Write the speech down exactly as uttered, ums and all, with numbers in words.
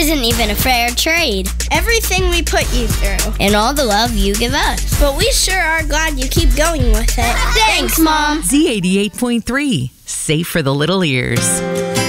isn't even a fair trade. Everything we put you through. And all the love you give us. But we sure are glad you keep going with it. Thanks, Mom. Z eighty-eight point three. Safe for the little ears.